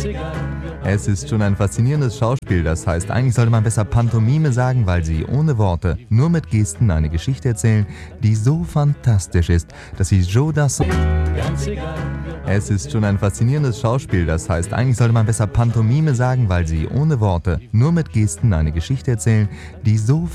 Es ist schon ein faszinierendes Schauspiel, das heißt, eigentlich sollte man besser Pantomime sagen, weil sie ohne Worte, nur mit Gesten eine Geschichte erzählen, die so fantastisch ist, dass sie Joe Dassin... Es ist schon ein faszinierendes Schauspiel, das heißt, eigentlich sollte man besser Pantomime sagen, weil sie ohne Worte, nur mit Gesten eine Geschichte erzählen, die so